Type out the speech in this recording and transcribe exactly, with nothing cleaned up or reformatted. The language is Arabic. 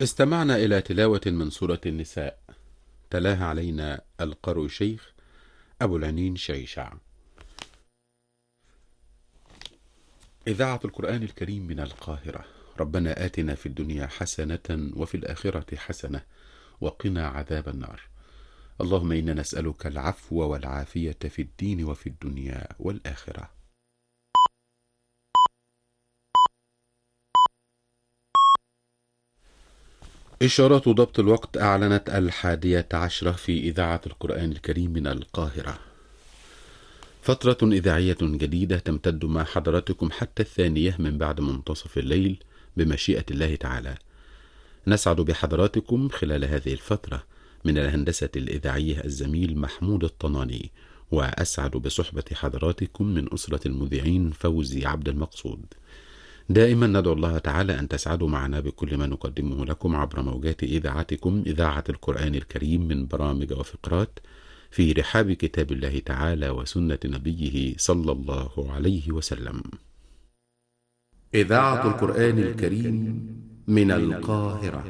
استمعنا إلى تلاوة من سورة النساء، تلاها علينا القارئ الشيخ أبو العنين شيشع. إذاعة القرآن الكريم من القاهرة. ربنا آتنا في الدنيا حسنة وفي الآخرة حسنة وقنا عذاب النار. اللهم إنا نسألك العفو والعافية في الدين وفي الدنيا والآخرة. إشارات ضبط الوقت أعلنت الحادية عشرة في إذاعة القرآن الكريم من القاهرة. فترة إذاعية جديدة تمتد مع حضراتكم حتى الثانية من بعد منتصف الليل بمشيئة الله تعالى. نسعد بحضراتكم خلال هذه الفترة. من الهندسة الإذاعية الزميل محمود الطناني، وأسعد بصحبة حضراتكم من أسرة المذيعين فوزي عبد المقصود. دائما ندعو الله تعالى أن تسعدوا معنا بكل ما نقدمه لكم عبر موجات إذاعتكم إذاعة القرآن الكريم من برامج وفقرات في رحاب كتاب الله تعالى وسنة نبيه صلى الله عليه وسلم. إذاعة القرآن الكريم من القاهرة.